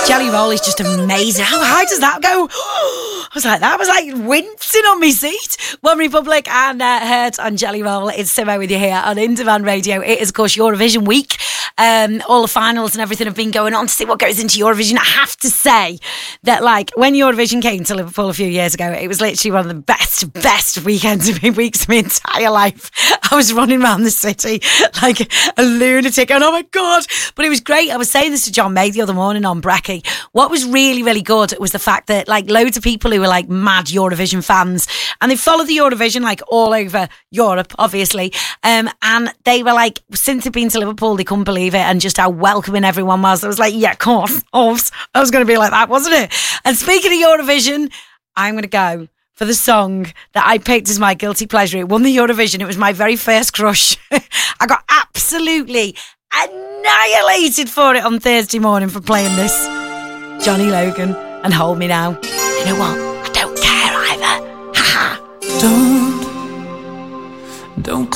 Jelly Roll is just amazing. How high does that go? I was like wincing on my seat. One Republic and Hurt on Jelly Roll. It's Simo with you here on In Demand Radio. It is, of course, Eurovision week. All the finals and everything have been going on to see what goes into Eurovision. I have to say that, like, when Eurovision came to Liverpool a few years ago, it was literally one of the best weekends of my entire life. I was running around the city like a lunatic, and oh my God. But it was great. I was saying this to John May the other morning on Brecky. What was really, really good was the fact that, like, loads of people who were like mad Eurovision fans, and they followed the Eurovision like all over Europe, obviously, and they were like, since they've been to Liverpool, they couldn't believe it, and just how welcoming everyone was. I was like, yeah, of course, I was going to be like that, wasn't it? And speaking of Eurovision, I'm going to go for the song that I picked as my guilty pleasure. It won the Eurovision. It was my very first crush. I got absolutely annihilated for it on Thursday morning for playing this. Johnny Logan and Hold Me Now. You know what? I don't care either. Ha ha. Don't